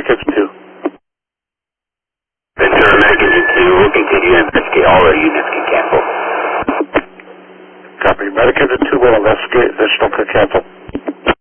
Americans 2. Ventura American 2, we'll continue to investigate. All our units can cancel. Copy. Americans 2 will investigate. Additional can cancel.